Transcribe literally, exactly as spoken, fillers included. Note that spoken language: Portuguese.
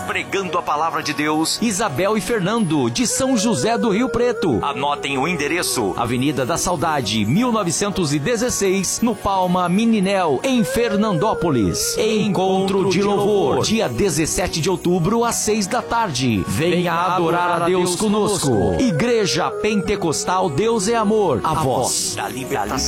pregando a palavra de Deus, Isabel e Fernando, de São José do Rio Preto. Anotem o endereço: Avenida da Saudade, mil novecentos e dezesseis, no Palma Mininel, em Fernandópolis. Encontro de louvor, dia dezessete de outubro, às seis da tarde. Venha adorar a Deus conosco. Igreja Pentecostal Deus é Amor, a voz da libertação.